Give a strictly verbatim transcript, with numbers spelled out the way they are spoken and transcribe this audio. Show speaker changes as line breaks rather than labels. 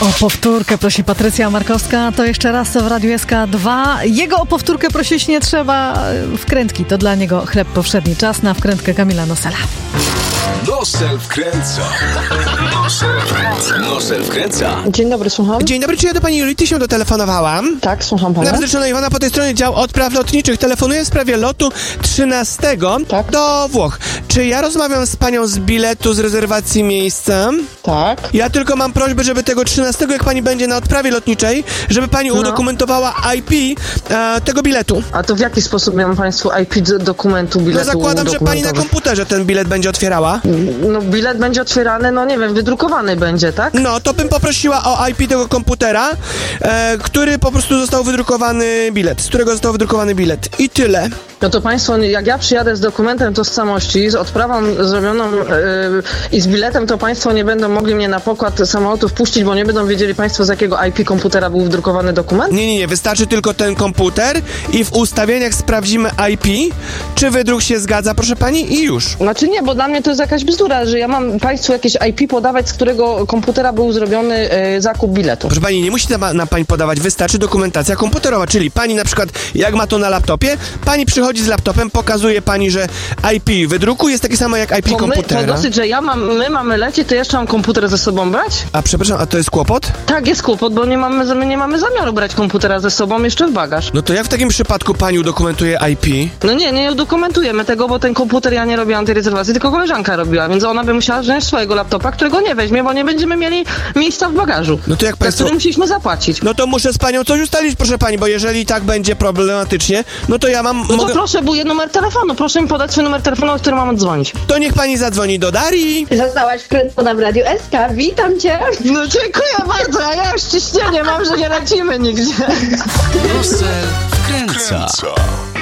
O powtórkę prosi Patrycja Markowska, to jeszcze raz w Radiu S K dwa. Jego o powtórkę prosić nie trzeba. Wkrętki to dla niego chleb powszedni. Czas na wkrętkę Kamila Nosela.
Nosel wkręca. Nosel wkręca. Nosel wkręca.
Dzień dobry, słucham.
Dzień dobry, czy ja do pani Julity się dotelefonowałam?
Tak, słucham pana.
Narzeczona Iwona po tej stronie dział odpraw lotniczych. Telefonuję w sprawie lotu trzynastego
Tak.
do Włoch. Czy ja rozmawiam z panią z biletu, z rezerwacji miejsca?
Tak.
Ja tylko mam prośbę, żeby tego trzynastego, jak pani będzie na odprawie lotniczej, żeby pani
No.
udokumentowała I P e, tego biletu.
A to w jaki sposób miałem państwu I P d- dokumentu
No
biletu
zakładam, że pani na komputerze ten bilet będzie otwierała.
No bilet będzie otwierany, no nie wiem, wydrukowany będzie, tak?
No, to bym poprosiła o I P tego komputera, e, który po prostu został wydrukowany bilet, z którego został wydrukowany bilet. I tyle.
No to państwo, jak ja przyjadę z dokumentem tożsamości, z odprawą zrobioną yy, i z biletem, to państwo nie będą mogli mnie na pokład samolotu wpuścić, bo nie będą wiedzieli państwo, z jakiego I P komputera był wydrukowany dokument?
Nie, nie, nie, wystarczy tylko ten komputer i w ustawieniach sprawdzimy I P, czy wydruk się zgadza, proszę pani, i już.
Znaczy nie, bo dla mnie to jest jakaś bzdura, że ja mam państwu jakieś I P podawać, z którego komputera był zrobiony yy, zakup biletu.
Proszę pani, nie musi na, na pani podawać, wystarczy dokumentacja komputerowa, czyli pani na przykład, jak ma to na laptopie, pani przychodzi z laptopem, pokazuje pani, że I P wydruku jest takie samo jak I P
To, my,
komputera.
to dosyć, że ja mam, my mamy lecieć, to jeszcze mam komputer ze sobą brać?
A przepraszam, a to jest kłopot?
Tak, jest kłopot, bo nie mamy, my nie mamy zamiaru brać komputera ze sobą jeszcze w bagaż.
No to jak w takim przypadku pani udokumentuje I P?
No nie, nie udokumentujemy tego, bo ten komputer ja nie robiłam tej rezerwacji, tylko koleżanka robiła, więc ona by musiała wziąć swojego laptopa, którego nie weźmie, bo nie będziemy mieli miejsca w bagażu.
No to jak
Za
państwo...
który musieliśmy zapłacić.
No to muszę z panią coś ustalić, proszę pani, bo jeżeli tak będzie problematycznie, no to ja mam...
No to
mogę...
proszę, buję numer telefonu, proszę mi podać swój numer telefonu, o którym mam odzwonić.
To niech pani zadzwoni do Darii.
Zostałaś wkręcona w Radiu S K. Witam cię.
No dziękuję bardzo, a ja już ciśnienie mam, że nie lecimy nigdzie.
Nosel wkręca.